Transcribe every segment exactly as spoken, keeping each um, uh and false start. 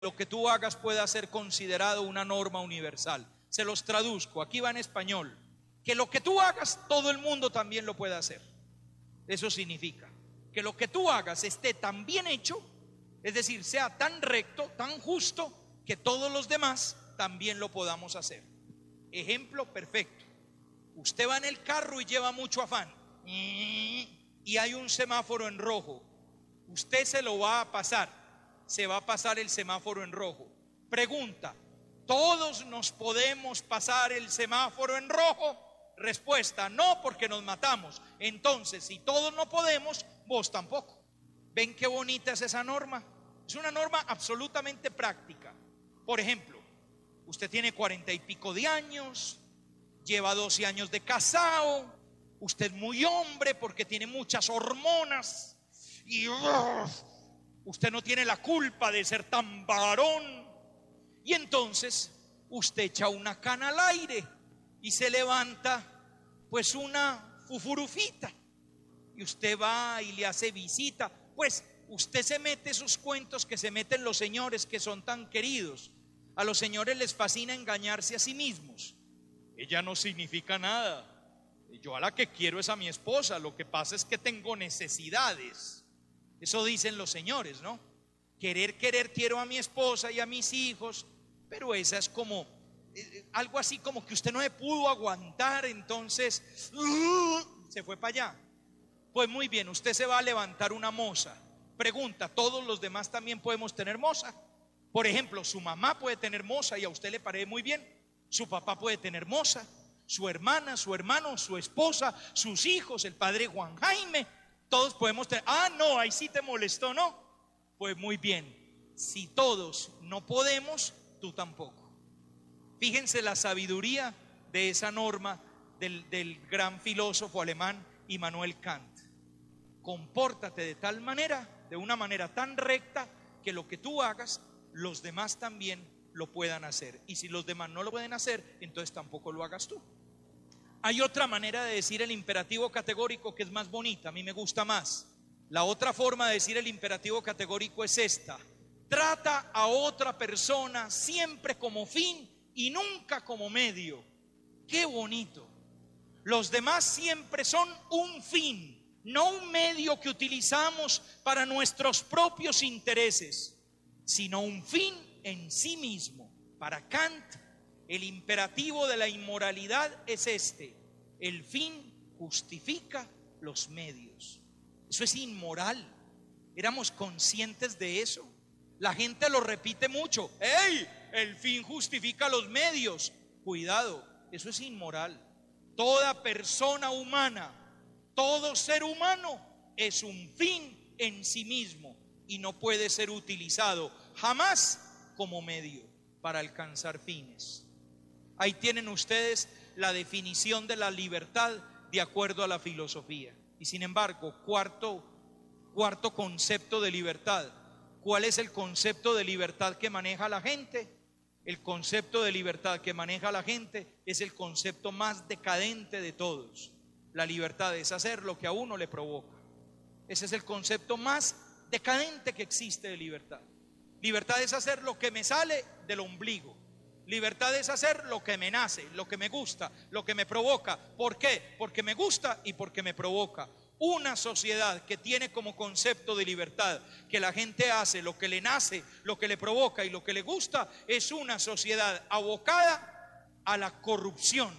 lo que tú hagas pueda ser considerado una norma universal. Se los traduzco, aquí va en español. Que lo que tú hagas, todo el mundo también lo pueda hacer. Eso significa que lo que tú hagas esté tan bien hecho, es decir, sea tan recto, tan justo, que todos los demás también lo podamos hacer. Ejemplo perfecto. Usted va en el carro y lleva mucho afán y hay un semáforo en rojo. Usted se lo va a pasar. Se va a pasar el semáforo en rojo. Pregunta: ¿todos nos podemos pasar el semáforo en rojo? Respuesta: no, porque nos matamos. Entonces, si todos no podemos, vos tampoco. ¿Ven qué bonita es esa norma? Es una norma absolutamente práctica. Por ejemplo, usted tiene cuarenta y pico de años, lleva doce años de casado, usted es muy hombre porque tiene muchas hormonas y uh, usted no tiene la culpa de ser tan varón. Y entonces usted echa una cana al aire y se levanta pues una fufurufita. Y usted va y le hace visita. Pues usted se mete esos cuentos que se meten los señores que son tan queridos. A los señores les fascina engañarse a sí mismos. Ella no significa nada. Yo a la que quiero es a mi esposa. Lo que pasa es que tengo necesidades. Eso dicen los señores, ¿no? Querer, querer, quiero a mi esposa y a mis hijos. Pero esa es como eh, algo así como que usted no se pudo aguantar, entonces uh, se fue para allá. Pues muy bien, usted se va a levantar una moza. Pregunta: ¿todos los demás también podemos tener moza? Por ejemplo, su mamá puede tener moza y a usted le parece muy bien. Su papá puede tener moza, su hermana, su hermano, su esposa, sus hijos, el padre Juan Jaime. Todos podemos tener. Ah, no, ahí sí te molestó, ¿no? Pues muy bien, si todos no podemos, tú tampoco. Fíjense la sabiduría de esa norma del, del gran filósofo alemán Immanuel Kant. Compórtate de tal manera, de una manera tan recta, que lo que tú hagas, los demás también lo puedan hacer. Y si los demás no lo pueden hacer, entonces tampoco lo hagas tú. Hay otra manera de decir el imperativo categórico que es más bonita, a mí me gusta más. La otra forma de decir el imperativo categórico es esta: trata a otra persona siempre como fin y nunca como medio. Qué bonito. Los demás siempre son un fin, no un medio que utilizamos para nuestros propios intereses, sino un fin en sí mismo. Para Kant, el imperativo de la inmoralidad es este: el fin justifica los medios. Eso es inmoral. ¿Éramos conscientes de eso? La gente lo repite mucho. ¡Ey! El fin justifica los medios. Cuidado, eso es inmoral. Toda persona humana, todo ser humano es un fin en sí mismo y no puede ser utilizado jamás como medio para alcanzar fines. Ahí tienen ustedes la definición de la libertad de acuerdo a la filosofía. Y sin embargo, cuarto, cuarto concepto de libertad. ¿Cuál es el concepto de libertad que maneja la gente? El concepto de libertad que maneja la gente es el concepto más decadente de todos. La libertad es hacer lo que a uno le provoca. Ese es el concepto más decadente que existe de libertad. Libertad es hacer lo que me sale del ombligo. Libertad es hacer lo que me nace, lo que me gusta, lo que me provoca. ¿Por qué? Porque me gusta y porque me provoca. Una sociedad que tiene como concepto de libertad que la gente hace lo que le nace, lo que le provoca y lo que le gusta, es una sociedad abocada a la corrupción,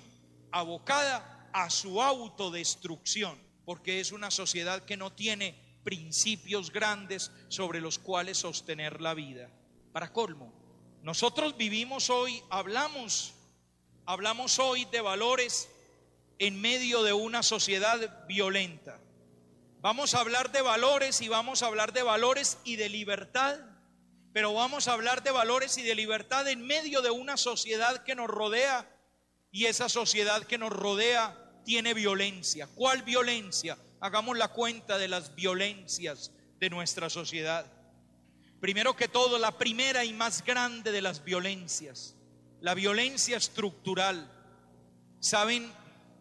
abocada a su autodestrucción, porque es una sociedad que no tiene principios grandes sobre los cuales sostener la vida. Para colmo, nosotros vivimos hoy, hablamos, hablamos hoy de valores en medio de una sociedad violenta. Vamos a hablar de valores y vamos a hablar de valores y de libertad, pero vamos a hablar de valores y de libertad en medio de una sociedad que nos rodea, y esa sociedad que nos rodea tiene violencia. ¿Cuál violencia? Hagamos la cuenta de las violencias de nuestra sociedad. Primero que todo, la primera y más grande de las violencias, la violencia estructural. ¿Saben?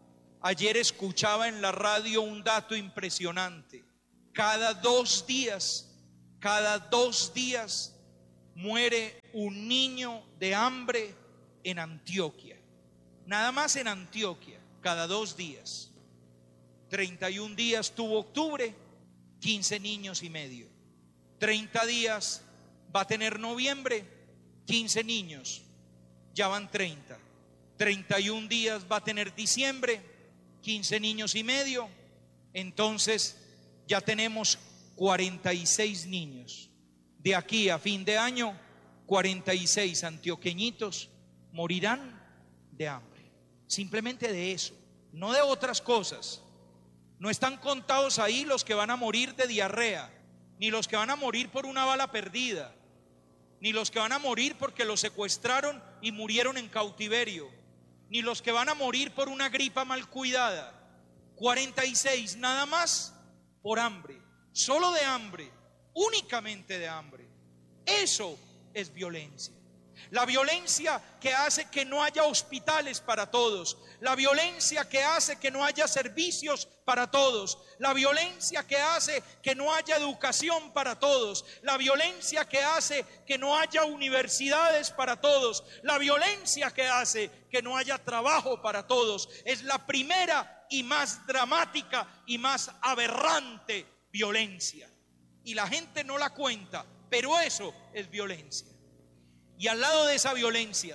Ayer escuchaba en la radio un dato impresionante. Cada dos días, cada dos días muere un niño de hambre en Antioquia. Nada más en Antioquia, cada dos días. treinta y un días tuvo octubre, quince niños y medio. treinta días va a tener noviembre, quince niños, ya van treinta. treinta y un días va a tener diciembre, quince niños y medio. Entonces ya tenemos cuarenta y seis niños. De aquí a fin de año, cuarenta y seis antioqueñitos morirán de hambre. Simplemente de eso, no de otras cosas. No están contados ahí los que van a morir de diarrea, ni los que van a morir por una bala perdida, ni los que van a morir porque los secuestraron y murieron en cautiverio, ni los que van a morir por una gripa mal cuidada. cuarenta y seis nada más por hambre, solo de hambre, únicamente de hambre. Eso es violencia. La violencia que hace que no haya hospitales para todos, la violencia que hace que no haya servicios para todos, la violencia que hace que no haya educación para todos, la violencia que hace que no haya universidades para todos, la violencia que hace que no haya trabajo para todos, es la primera y más dramática y más aberrante violencia. Y la gente no la cuenta, pero eso es violencia. Y al lado de esa violencia,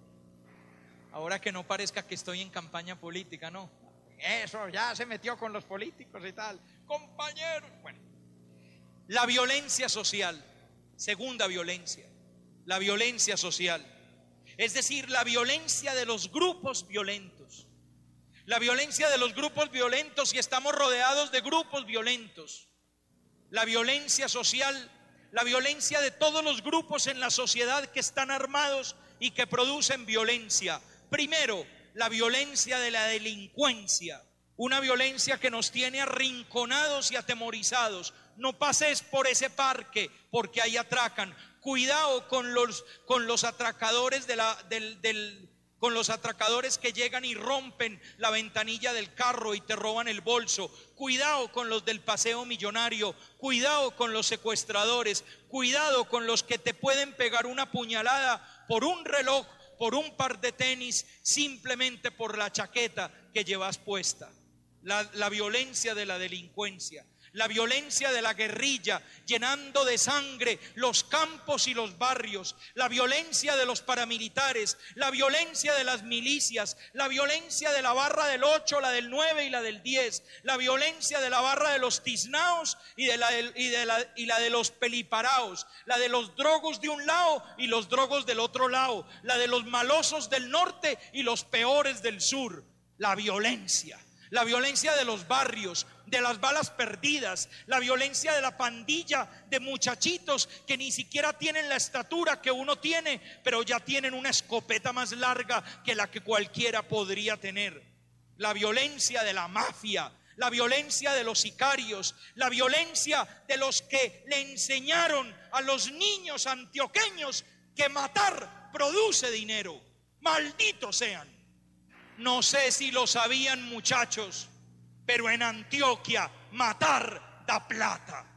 ahora que no parezca que estoy en campaña política, no, eso ya se metió con los políticos y tal, compañeros. Bueno, la violencia social, segunda violencia, la violencia social, es decir, la violencia de los grupos violentos, la violencia de los grupos violentos, y estamos rodeados de grupos violentos. La violencia social, la violencia de todos los grupos en la sociedad que están armados y que producen violencia. Primero, la violencia de la delincuencia, una violencia que nos tiene arrinconados y atemorizados. No pases por ese parque porque ahí atracan. Cuidado con los, con los atracadores de la, del, del con los atracadores que llegan y rompen la ventanilla del carro y te roban el bolso. Cuidado con los del paseo millonario, cuidado con los secuestradores, cuidado con los que te pueden pegar una puñalada por un reloj, por un par de tenis, simplemente por la chaqueta que llevas puesta. La, la violencia de la delincuencia, la violencia de la guerrilla, llenando de sangre los campos y los barrios, la violencia de los paramilitares, la violencia de las milicias, la violencia de la barra del ocho, la del nueve y la del diez, la violencia de la barra de los tiznaos y de la, y de la, y la de los peliparaos, la de los drogos de un lado y los drogos del otro lado, la de los malosos del norte y los peores del sur. La violencia. La violencia de los barrios, de las balas perdidas, la violencia de la pandilla de muchachitos que ni siquiera tienen la estatura que uno tiene, pero ya tienen una escopeta más larga que la que cualquiera podría tener. La violencia de la mafia, la violencia de los sicarios, la violencia de los que le enseñaron a los niños antioqueños que matar produce dinero. Malditos sean. No sé si lo sabían, muchachos, pero en Antioquia matar da plata.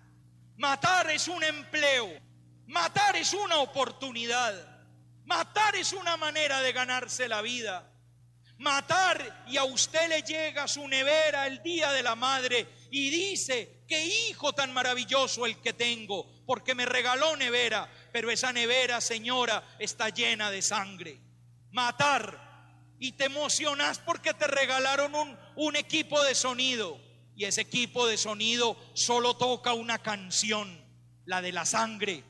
Matar es un empleo, matar es una oportunidad, matar es una manera de ganarse la vida. Matar, y a usted le llega su nevera el día de la madre y dice: qué hijo tan maravilloso el que tengo, porque me regaló nevera, pero esa nevera, señora, está llena de sangre. Matar. Y te emocionas porque te regalaron un, un equipo de sonido, y ese equipo de sonido solo toca una canción, la de la sangre.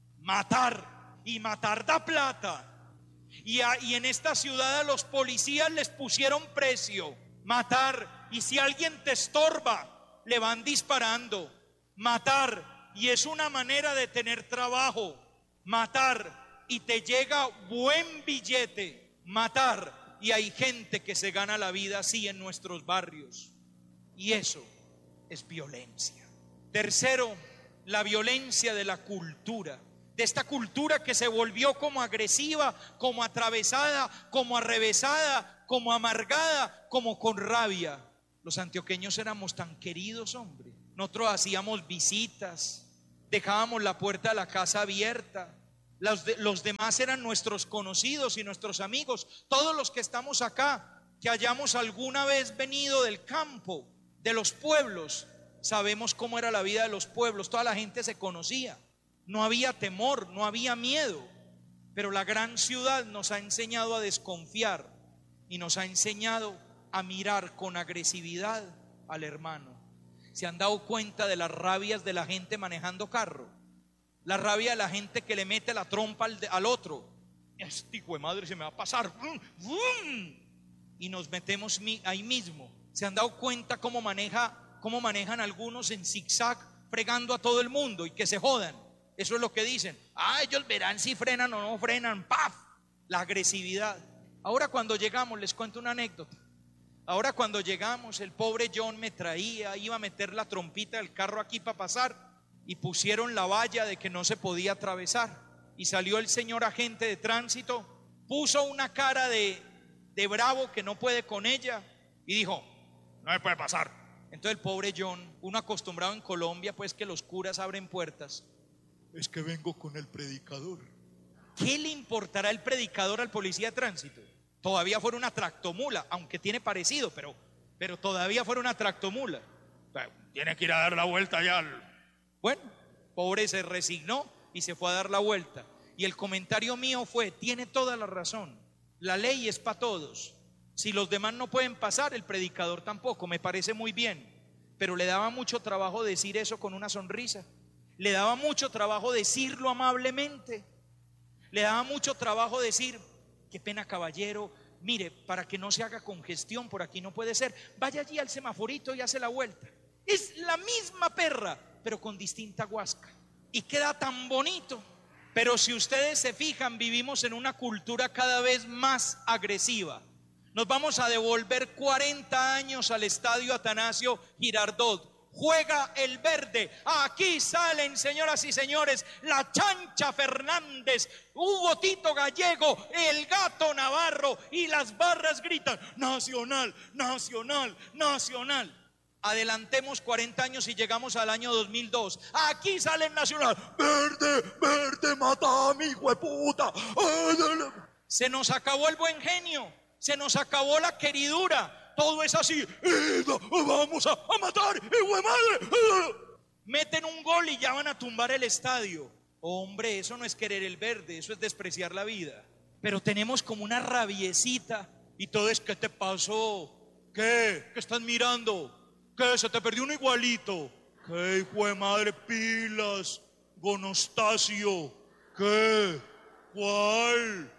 Matar, y matar da plata. Y, a, y en esta ciudad a los policías les pusieron precio. Matar, y si alguien te estorba, le van disparando. Matar, y es una manera de tener trabajo. Matar, y te llega buen billete. Matar, y hay gente que se gana la vida así en nuestros barrios. Y eso es violencia. Tercero, la violencia de la cultura. De esta cultura que se volvió como agresiva, como atravesada, como arrevesada, como amargada, como con rabia. Los antioqueños éramos tan queridos, hombre. Nosotros hacíamos visitas, dejábamos la puerta de la casa abierta, Los, de, los demás eran nuestros conocidos y nuestros amigos. Todos los que estamos acá, que hayamos alguna vez venido del campo, de los pueblos, sabemos cómo era la vida de los pueblos. Toda la gente se conocía, no había temor, no había miedo. Pero la gran ciudad nos ha enseñado a desconfiar y nos ha enseñado a mirar con agresividad al hermano. ¿Se han dado cuenta de las rabias de la gente manejando carro? La rabia de la gente que le mete la trompa al, de, al otro. Este hijo de madre se me va a pasar. Y nos metemos ahí mismo. ¿Se han dado cuenta cómo maneja, cómo manejan algunos en zigzag, fregando a todo el mundo y que se jodan? Eso es lo que dicen. Ah, ellos verán si frenan o no frenan. ¡Paf! La agresividad. Ahora cuando llegamos, les cuento una anécdota. Ahora cuando llegamos, el pobre John me traía, iba a meter la trompita del carro aquí para pasar, y pusieron la valla de que no se podía atravesar. Y salió el señor agente de tránsito, puso una cara de, de bravo que no puede con ella, y dijo: no me puede pasar. Entonces el pobre John, uno acostumbrado en Colombia, pues que los curas abren puertas: es que vengo con el predicador. ¿Qué le importará el predicador al policía de tránsito? Todavía fuera una tractomula, aunque tiene parecido, pero, pero todavía fuera una tractomula. Tiene que ir a dar la vuelta ya. Bueno, pobre se resignó y se fue a dar la vuelta. Y el comentario mío fue: tiene toda la razón, la ley es para todos. Si los demás no pueden pasar, el predicador tampoco. Me parece muy bien, pero le daba mucho trabajo decir eso con una sonrisa. Le daba mucho trabajo decirlo amablemente. Le daba mucho trabajo decir: qué pena, caballero, mire, para que no se haga congestión, por aquí no puede ser, vaya allí al semaforito y hace la vuelta. Es la misma perra, pero con distinta guasca, y queda tan bonito. Pero si ustedes se fijan, vivimos en una cultura cada vez más agresiva. Nos vamos a devolver cuarenta años al estadio Atanasio Girardot. Juega el verde. Aquí salen, señoras y señores, la Chancha Fernández, Hugo Tito Gallego, el Gato Navarro, y las barras gritan: Nacional, Nacional, Nacional. Adelantemos cuarenta años y llegamos al año dos mil dos. Aquí sale el Nacional: verde, verde, mata a mi hijo de puta. Se nos acabó el buen genio, se nos acabó la queridura. Todo es así: vamos a, a matar, hijo de madre. Meten un gol y ya van a tumbar el estadio. Hombre, eso no es querer el verde, eso es despreciar la vida. Pero tenemos como una rabiecita y todo es: ¿qué te pasó? ¿Qué? ¿Qué estás mirando? ¿Qué? ¿Se te perdió uno igualito? ¿Qué, hijo de madre? Pilas, Gonostacio. ¿Qué? ¿Cuál?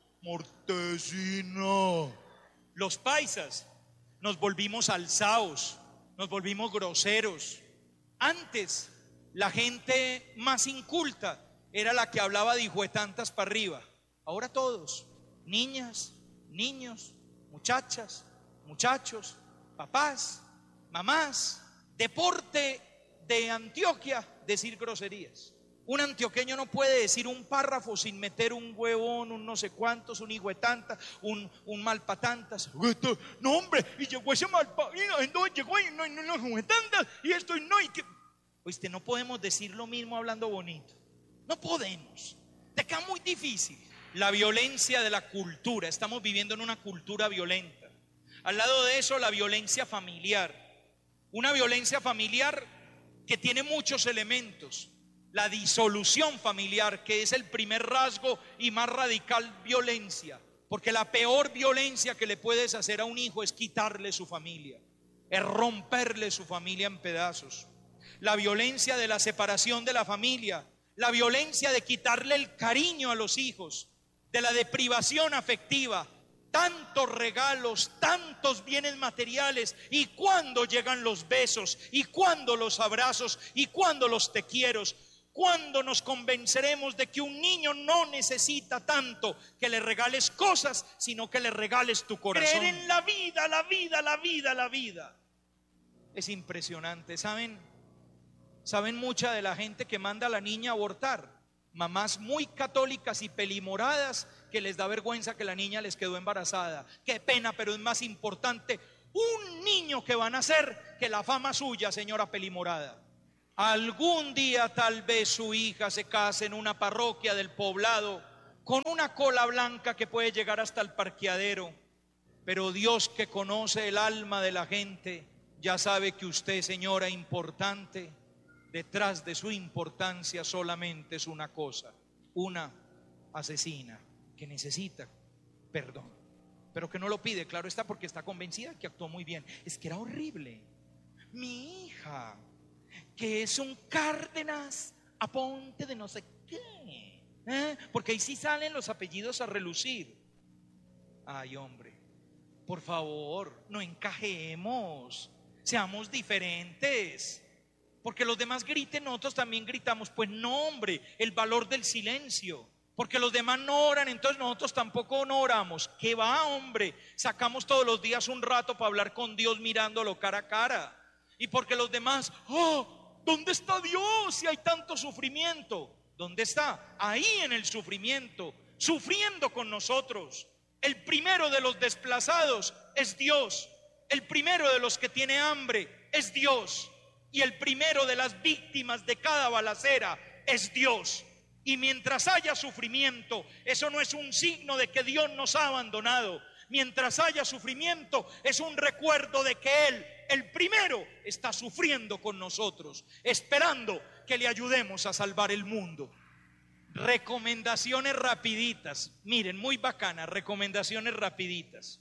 Mortecina. Los paisas nos volvimos alzados, nos volvimos groseros. Antes la gente más inculta era la que hablaba de hijuetantas para arriba. Ahora todos, niñas, niños, muchachas, muchachos, papás, mamás. Deporte de Antioquia, decir groserías. Un antioqueño no puede decir un párrafo sin meter un huevón, un no sé cuántos, un hijuetanta, un, un malpatantas. No, hombre, y llegó ese malpatantas, no, llegó y no, no, no, hijuetantas, y esto y no, y que... Oíste, no podemos decir lo mismo hablando bonito. No podemos. Te queda muy difícil. La violencia de la cultura. Estamos viviendo en una cultura violenta. Al lado de eso, la violencia familiar. Una violencia familiar que tiene muchos elementos. La disolución familiar, que es el primer rasgo y más radical violencia, porque la peor violencia que le puedes hacer a un hijo es quitarle su familia, es romperle su familia en pedazos. La violencia de la separación de la familia, la violencia de quitarle el cariño a los hijos, de la deprivación afectiva, tantos regalos, tantos bienes materiales, y cuándo llegan los besos, y cuándo los abrazos, y cuándo los te quiero. ¿Cuándo nos convenceremos de que un niño no necesita tanto que le regales cosas, sino que le regales tu corazón? Creer en la vida, la vida, la vida, la vida. Es impresionante. ¿Saben? ¿Saben mucha de la gente que manda a la niña a abortar? Mamás muy católicas y pelimoradas que les da vergüenza que la niña les quedó embarazada. Qué pena, pero es más importante un niño que va a nacer que la fama suya, señora pelimorada. Algún día tal vez su hija se case en una parroquia del poblado con una cola blanca que puede llegar hasta el parqueadero. Pero Dios, que conoce el alma de la gente, ya sabe que usted, señora importante, detrás de su importancia solamente es una cosa: una asesina que necesita perdón, pero que no lo pide, claro está, porque está convencida que actuó muy bien. Es que era horrible. Mi hija, que es un Cárdenas Aponte de no sé qué, ¿eh? Porque ahí sí salen los apellidos a relucir. Ay, hombre, por favor, no encajemos, seamos diferentes. Porque los demás griten, nosotros también gritamos. Pues no, hombre, el valor del silencio. Porque los demás no oran, entonces nosotros tampoco no oramos. ¿Qué va, hombre? Sacamos todos los días un rato para hablar con Dios mirándolo cara a cara. Y porque los demás, oh, ¿dónde está Dios si hay tanto sufrimiento? ¿Dónde está? Ahí en el sufrimiento, sufriendo con nosotros. El primero de los desplazados es Dios. El primero de los que tiene hambre es Dios. Y el primero de las víctimas de cada balacera es Dios. Y mientras haya sufrimiento, eso no es un signo de que Dios nos ha abandonado. Mientras haya sufrimiento, es un recuerdo de que Él, el primero, está sufriendo con nosotros, esperando que le ayudemos a salvar el mundo. Recomendaciones rapiditas, miren, muy bacanas, recomendaciones rapiditas.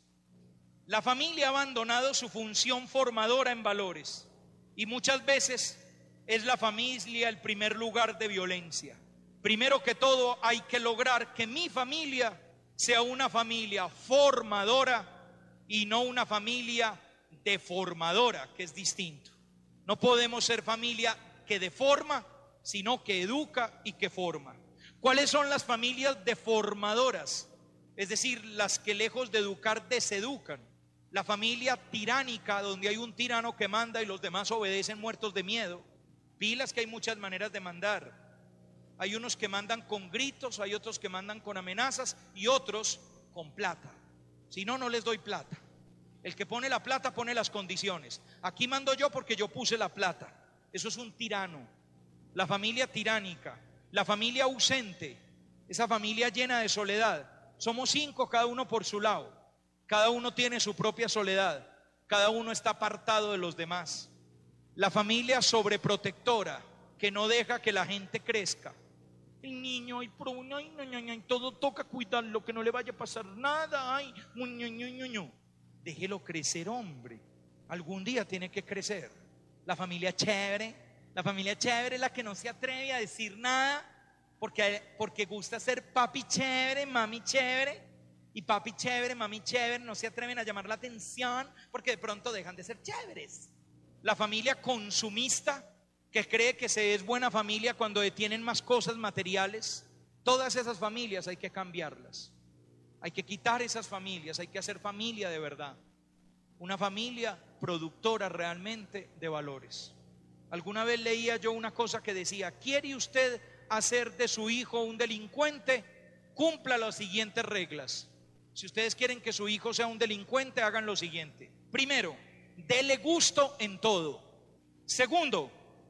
La familia ha abandonado su función formadora en valores y muchas veces es la familia el primer lugar de violencia. Primero que todo, hay que lograr que mi familia sea una familia formadora y no una familia deformadora, que es distinto. No podemos ser familia que deforma, sino que educa y que forma. ¿Cuáles son las familias deformadoras? Es decir, las que lejos de educar deseducan. La familia tiránica, donde hay un tirano que manda y los demás obedecen muertos de miedo. Pilas, que hay muchas maneras de mandar. Hay unos que mandan con gritos, hay otros que mandan con amenazas y otros con plata. Si no, no les doy plata. El que pone la plata pone las condiciones. Aquí mando yo porque yo puse la plata. Eso es un tirano. La familia tiránica, la familia ausente, esa familia llena de soledad. Somos cinco, cada uno por su lado. Cada uno tiene su propia soledad. Cada uno está apartado de los demás. La familia sobreprotectora, que no deja que la gente crezca. El niño, ay, pero, ay, ay, ay, ay, todo toca cuidarlo, que no le vaya a pasar nada. Ay, ay, ay, ay, ay. Déjelo crecer, hombre. Algún día tiene que crecer. La familia chévere, la familia chévere es la que no se atreve a decir nada porque, porque gusta ser papi chévere, mami chévere. Y papi chévere, mami chévere no se atreven a llamar la atención porque de pronto dejan de ser chéveres. La familia consumista, que cree que se es buena familia cuando detienen más cosas materiales. Todas esas familias hay que cambiarlas. Hay que quitar esas familias, hay que hacer familia de verdad. Una familia productora realmente de valores. Alguna vez leía yo una cosa que decía: ¿quiere usted hacer de su hijo un delincuente? Cumpla las siguientes reglas. Si ustedes quieren que su hijo sea un delincuente, hagan lo siguiente. Primero, dele gusto en todo. Segundo,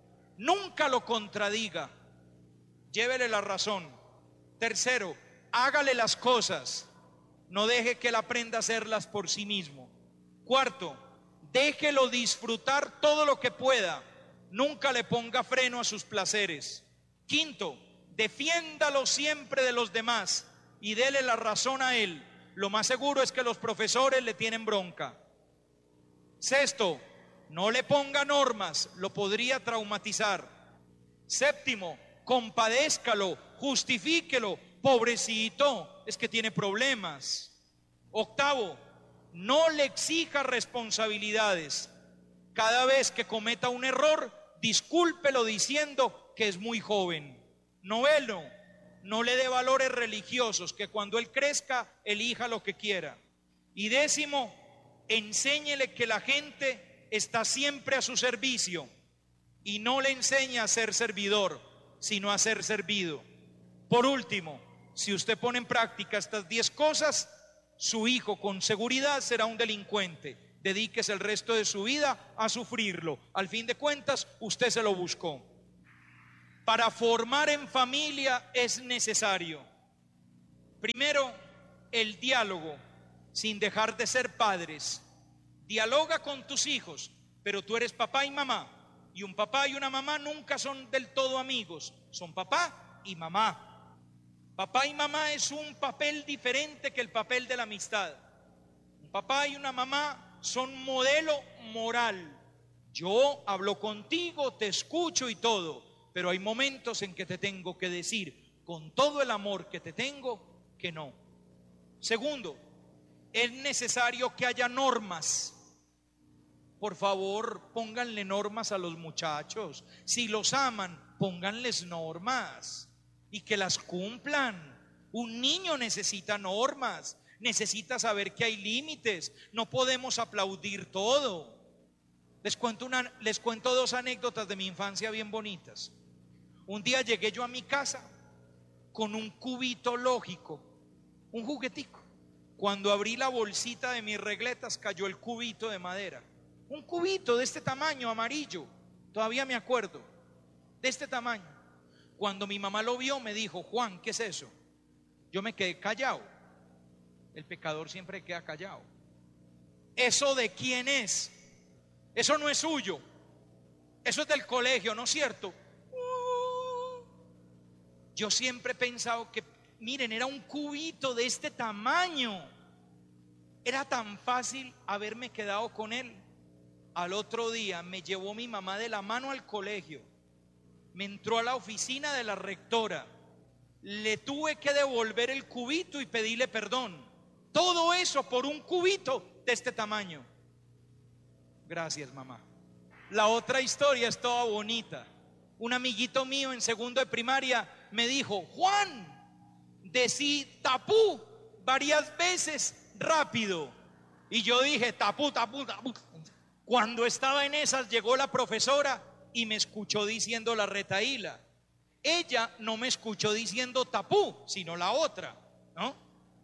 nunca lo contradiga, llévele la razón. Tercero, hágale las cosas, no deje que él aprenda a hacerlas por sí mismo. Cuarto, déjelo disfrutar todo lo que pueda, nunca le ponga freno a sus placeres. Quinto, defiéndalo siempre de los demás y dele la razón a él. Lo más seguro es que los profesores le tienen bronca. Sexto, no le ponga normas, lo podría traumatizar. Séptimo, compadézcalo, justifíquelo, pobrecito, es que tiene problemas. Octavo, no le exija responsabilidades. Cada vez que cometa un error, discúlpelo diciendo que es muy joven. Noveno, no le dé valores religiosos, que cuando él crezca, elija lo que quiera. Y décimo, enséñele que la gente está siempre a su servicio y no le enseña a ser servidor, sino a ser servido. Por último, si usted pone en práctica estas diez cosas, su hijo con seguridad será un delincuente. Dedíquese el resto de su vida a sufrirlo. Al fin de cuentas, usted se lo buscó. para formar en familia es necesario, primero, el diálogo, sin dejar de ser padres. Dialoga con tus hijos, pero tú eres papá y mamá, y un papá y una mamá nunca son del todo amigos, son papá y mamá. Papá y mamá es un papel diferente que el papel de la amistad. Un papá y una mamá son modelo moral. Yo hablo contigo, te escucho y todo, pero hay momentos en que te tengo que decir con todo el amor que te tengo que no. Segundo, es necesario que haya normas. Por favor, pónganle normas a los muchachos. Si los aman, pónganles normas y que las cumplan. Un niño necesita normas, necesita saber que hay límites. No podemos aplaudir todo. Les cuento una, les cuento dos anécdotas de mi infancia bien bonitas. Un día llegué yo a mi casa con un cubito lógico, un juguetico. Cuando abrí la bolsita de mis regletas, cayó el cubito de madera. Un cubito de este tamaño, amarillo, todavía me acuerdo, de este tamaño. Cuando mi mamá lo vio, me dijo: Juan, ¿qué es eso? Yo me quedé callado. El pecador siempre queda callado. ¿Eso de quién es? Eso no es suyo. Eso es del colegio, ¿no es cierto? Yo siempre he pensado que, miren, era un cubito de este tamaño. Era tan fácil haberme quedado con él. Al otro día me llevó mi mamá de la mano al colegio, me entró a la oficina de la rectora, le tuve que devolver el cubito y pedirle perdón. Todo eso por un cubito de este tamaño. Gracias, mamá. La otra historia es toda bonita. Un amiguito mío en segundo de primaria me dijo: Juan, decí tapú varias veces rápido. Y yo dije: tapú, tapú, tapú. Cuando estaba en esas, llegó la profesora y me escuchó diciendo la retaíla. Ella no me escuchó diciendo tapú, sino la otra, ¿no?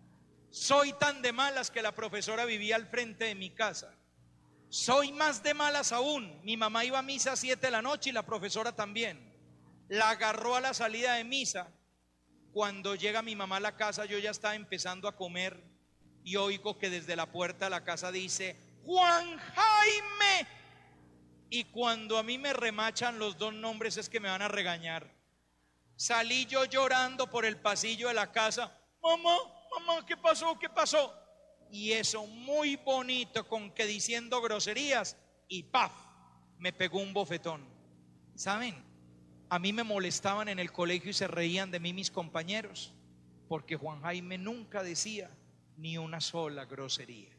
Soy tan de malas que la profesora vivía al frente de mi casa. Soy más de malas aún. Mi mamá iba a misa a siete de la noche y la profesora también. La agarró a la salida de misa. Cuando llega mi mamá a la casa, yo ya estaba empezando a comer y oigo que desde la puerta de la casa dice: Juan Jaime. Y cuando a mí me remachan los dos nombres es que me van a regañar. Salí yo llorando por el pasillo de la casa: mamá, mamá, ¿qué pasó? ¿Qué pasó? Y eso muy bonito, con que diciendo groserías, y ¡paf!, me pegó un bofetón. ¿Saben? A mí me molestaban en el colegio y se reían de mí mis compañeros, porque Juan Jaime nunca decía ni una sola grosería.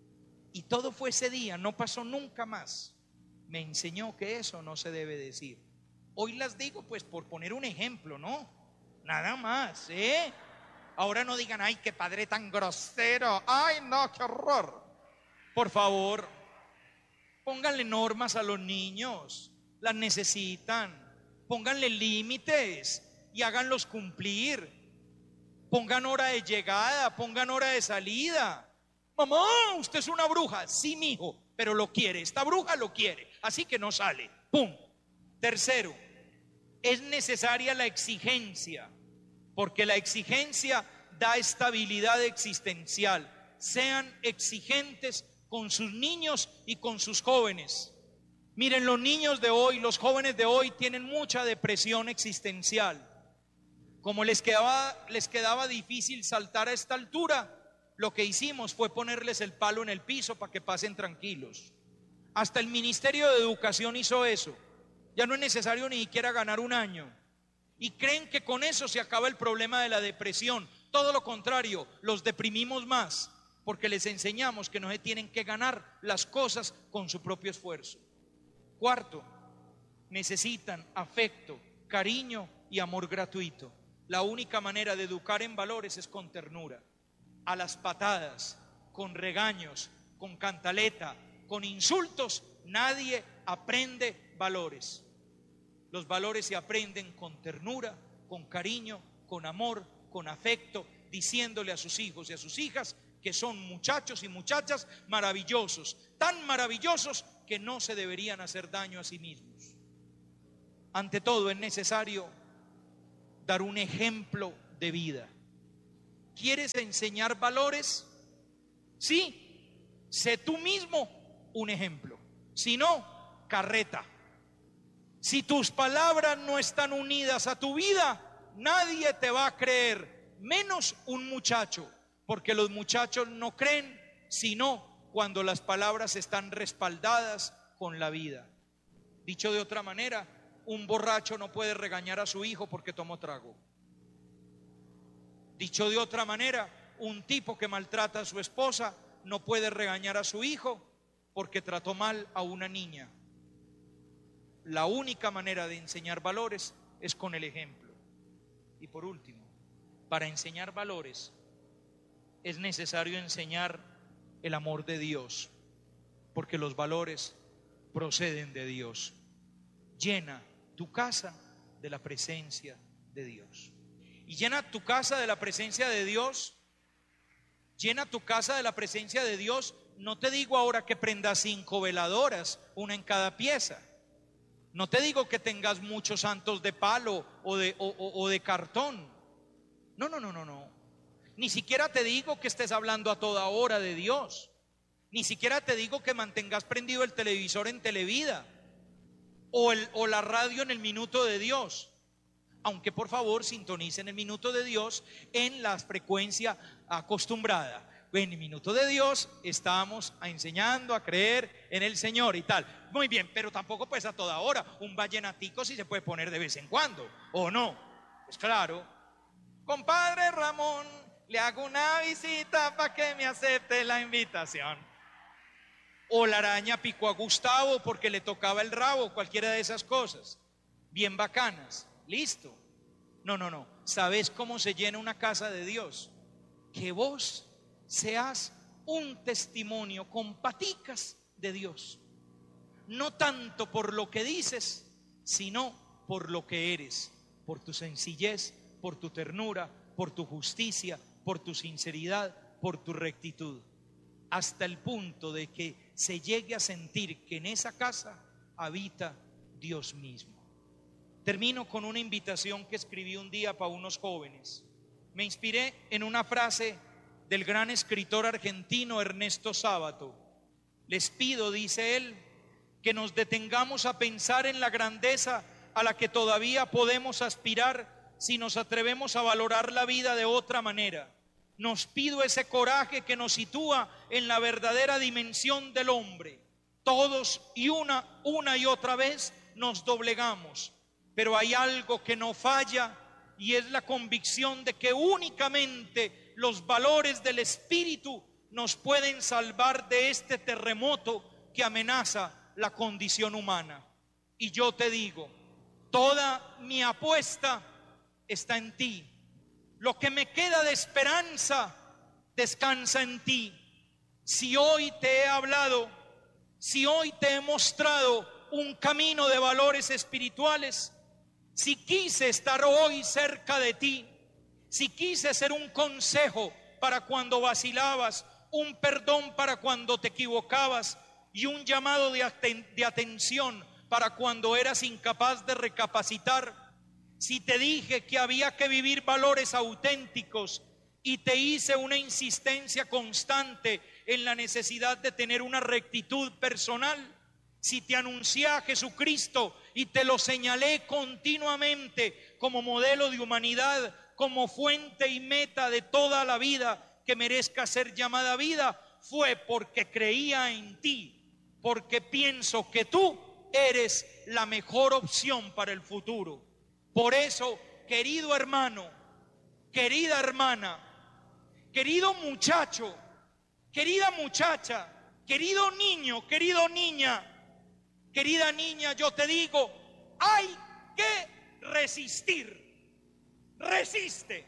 Y todo fue ese día, no pasó nunca más. Me enseñó que eso no se debe decir. Hoy las digo pues por poner un ejemplo, ¿no? Nada más, ¿eh? Ahora no digan: ay, qué padre tan grosero, ay, no, qué horror. Por favor, pónganle normas a los niños, las necesitan. Pónganle límites y háganlos cumplir. Pongan hora de llegada, pongan hora de salida. Mamá, usted es una bruja. Sí, mijo, pero lo quiere. Esta bruja lo quiere, así que no sale. Pum. Tercero, es necesaria la exigencia, porque la exigencia da estabilidad existencial. Sean exigentes con sus niños y con sus jóvenes. Miren, los niños de hoy, los jóvenes de hoy tienen mucha depresión existencial. Como les quedaba, les quedaba difícil saltar a esta altura, lo que hicimos fue ponerles el palo en el piso para que pasen tranquilos. Hasta el Ministerio de Educación hizo eso. Ya no es necesario ni siquiera ganar un año. Y creen que con eso se acaba el problema de la depresión. Todo lo contrario, los deprimimos más, porque les enseñamos que no se tienen que ganar las cosas con su propio esfuerzo. Cuarto, necesitan afecto, cariño y amor gratuito. La única manera de educar en valores es con ternura. A las patadas, con regaños, con cantaleta, con insultos, nadie aprende valores. Los valores se aprenden con ternura, con cariño, con amor, con afecto, diciéndole a sus hijos y a sus hijas que son muchachos y muchachas maravillosos, tan maravillosos que no se deberían hacer daño a sí mismos. ante todo es necesario dar un ejemplo de vida. ¿Quieres enseñar valores? Sí, sé tú mismo un ejemplo. Si no, carreta. Si tus palabras no están unidas a tu vida, nadie te va a creer, menos un muchacho, porque los muchachos no creen sino cuando las palabras están respaldadas con la vida. Dicho de otra manera, un borracho no puede regañar a su hijo porque tomó trago. Dicho de otra manera, un tipo que maltrata a su esposa no puede regañar a su hijo porque trató mal a una niña. La única manera de enseñar valores es con el ejemplo. Y por último, para enseñar valores es necesario enseñar el amor de Dios, porque los valores proceden de Dios. Llena tu casa de la presencia de Dios. Y llena tu casa de la presencia de Dios. Llena tu casa de la presencia de Dios. No te digo ahora que prendas cinco veladoras, una en cada pieza. No te digo que tengas muchos santos de palo o de, o, o, o de cartón. No, no, no, no, no. Ni siquiera te digo que estés hablando a toda hora de Dios. Ni siquiera te digo que mantengas prendido el televisor en Televida o, el, o la radio en el minuto de Dios. Aunque por favor sintonicen el minuto de Dios en la frecuencia acostumbrada. En el minuto de Dios estamos enseñando a creer en el Señor y tal. Muy bien, pero tampoco pues a toda hora. Un vallenatico sí se puede poner de vez en cuando, ¿o no? Pues claro. Compadre Ramón, le hago una visita para que me acepte la invitación. O la araña picó a Gustavo porque le tocaba el rabo, cualquiera de esas cosas. Bien bacanas. Listo. No, no, no. ¿Sabes cómo se llena una casa de Dios? Que vos seas un testimonio con paticas de Dios. No tanto por lo que dices, sino por lo que eres. Por tu sencillez, por tu ternura, por tu justicia, por tu sinceridad, por tu rectitud. Hasta el punto de que se llegue a sentir que en esa casa habita Dios mismo. Termino con una invitación que escribí un día para unos jóvenes. Me inspiré en una frase del gran escritor argentino Ernesto Sábato. Les pido, dice él, que nos detengamos a pensar en la grandeza a la que todavía podemos aspirar si nos atrevemos a valorar la vida de otra manera. Nos pido ese coraje que nos sitúa en la verdadera dimensión del hombre. Todos y una, una y otra vez nos doblegamos. Pero hay algo que no falla y es la convicción de que únicamente los valores del espíritu nos pueden salvar de este terremoto que amenaza la condición humana. Y yo te digo, toda mi apuesta está en ti. Lo que me queda de esperanza descansa en ti. Si hoy te he hablado, si hoy te he mostrado un camino de valores espirituales, si quise estar hoy cerca de ti, si quise ser un consejo para cuando vacilabas, un perdón para cuando te equivocabas y un llamado de, aten- de atención para cuando eras incapaz de recapacitar, si te dije que había que vivir valores auténticos y te hice una insistencia constante en la necesidad de tener una rectitud personal, si te anuncié a Jesucristo y te lo señalé continuamente como modelo de humanidad, como fuente y meta de toda la vida que merezca ser llamada vida, fue porque creía en ti, porque pienso que tú eres la mejor opción para el futuro. Por eso, querido hermano, querida hermana, querido muchacho, querida muchacha, querido niño, querido niña, querida niña, yo te digo, hay que resistir. Resiste,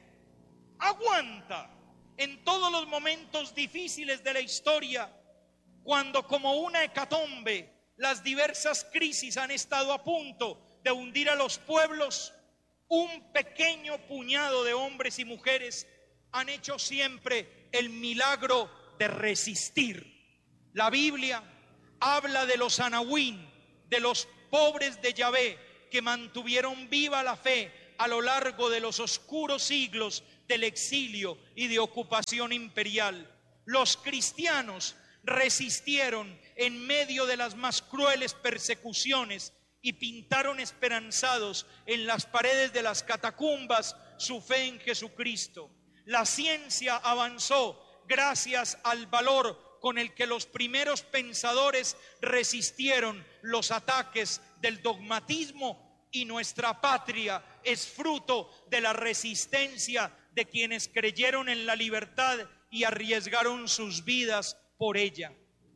aguanta en todos los momentos difíciles de la historia, cuando como una hecatombe las diversas crisis han estado a punto de hundir a los pueblos. Un pequeño puñado de hombres y mujeres han hecho siempre el milagro de resistir. La Biblia habla de los anahuín, de los pobres de Yahvé, que mantuvieron viva la fe a lo largo de los oscuros siglos del exilio y de ocupación imperial. Los cristianos resistieron en medio de las más crueles persecuciones y pintaron esperanzados en las paredes de las catacumbas su fe en Jesucristo. La ciencia avanzó gracias al valor con el que los primeros pensadores resistieron los ataques del dogmatismo, y nuestra patria es fruto de la resistencia de quienes creyeron en la libertad y arriesgaron sus vidas por ella.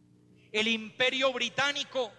El Imperio Británico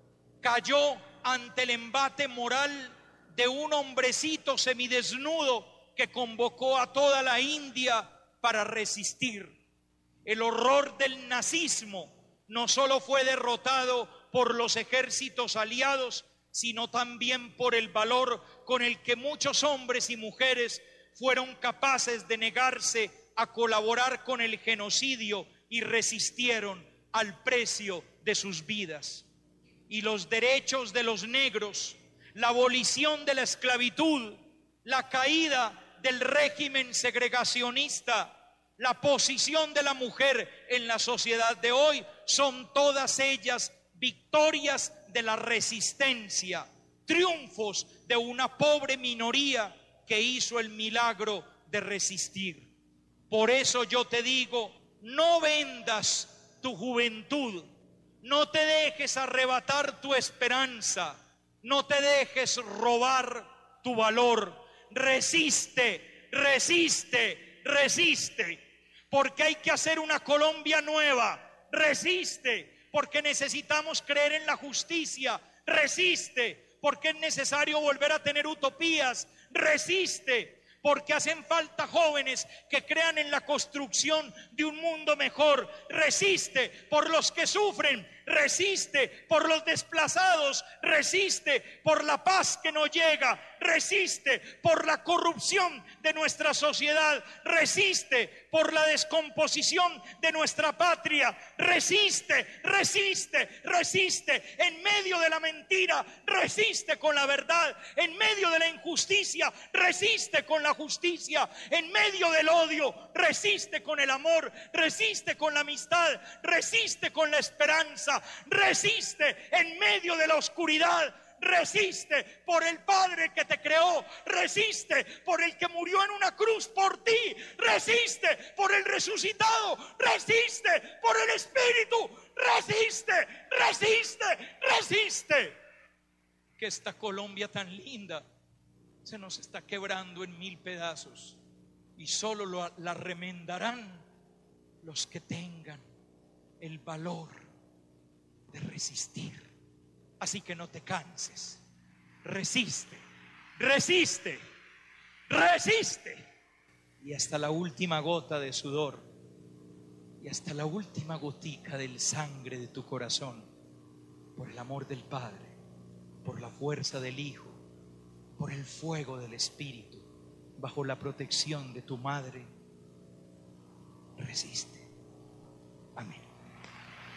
cayó ante el embate moral de un hombrecito semidesnudo que convocó a toda la India para resistir. El horror del nazismo no solo fue derrotado por los ejércitos aliados, sino también por el valor con el que muchos hombres y mujeres fueron capaces de negarse a colaborar con el genocidio y resistieron al precio de sus vidas. Y los derechos de los negros, la abolición de la esclavitud, la caída del régimen segregacionista, la posición de la mujer en la sociedad de hoy, son todas ellas victorias de la resistencia, triunfos de una pobre minoría que hizo el milagro de resistir. Por eso yo te digo, no vendas tu juventud, no te dejes arrebatar tu esperanza, no te dejes robar tu valor. Resiste, resiste, resiste, porque hay que hacer una Colombia nueva. Resiste, porque necesitamos creer en la justicia. Resiste, porque es necesario volver a tener utopías. Resiste, porque hacen falta jóvenes que crean en la construcción de un mundo mejor. Resiste por los que sufren. Resiste por los desplazados. Resiste por la paz que no llega. Resiste por la corrupción de nuestra sociedad. Resiste por la descomposición de nuestra patria. Resiste, resiste, resiste en medio de la mentira. Resiste con la verdad. En medio de la injusticia, resiste con la justicia. En medio del odio, resiste con el amor. Resiste con la amistad. Resiste con la esperanza. Resiste en medio de la oscuridad. Resiste por el Padre que te creó. Resiste por el que murió en una cruz por ti. Resiste por el resucitado. Resiste por el Espíritu. Resiste, resiste, resiste. Que esta Colombia tan linda se nos está quebrando en mil pedazos, y solo lo, la remendarán los que tengan el valor de resistir. Así que no te canses. Resiste, resiste, resiste. Y hasta la última gota de sudor, y hasta la última gotica del sangre de tu corazón, por el amor del Padre, por la fuerza del Hijo, por el fuego del Espíritu, bajo la protección de tu Madre, resiste. Amén.